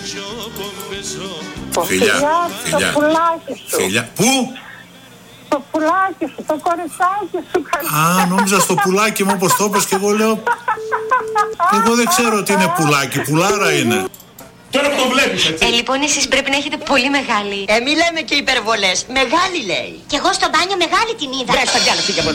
Φιλιά, το πουλάκι σου. Φιλιά, πού? Το πουλάκι σου, το κοριτσάκι σου. Α, νόμιζα στο πουλάκι μου όπως το είπες και εγώ λέω. Εγώ δεν ξέρω τι είναι πουλάκι, πουλάρα είναι. Τώρα που το βλέπεις έτσι. Λοιπόν, εσείς πρέπει να έχετε πολύ μεγάλη. Μη λέμε και υπερβολές. Μεγάλη λέει. Κι εγώ στο μπάνιο μεγάλη την είδα. Βρες τα διάλογα, φύγε από εδώ.